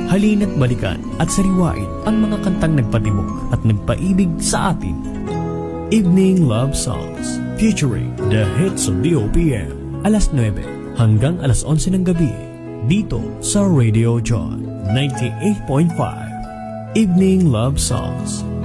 Halina't balikan at sariwain ang mga kantang nagpatibok at nagpaibig sa atin. Evening Love Songs featuring the hits of the OPM. Alas 9 hanggang alas 11 ng gabi dito sa Radio Joy 98.5. Evening Love Songs.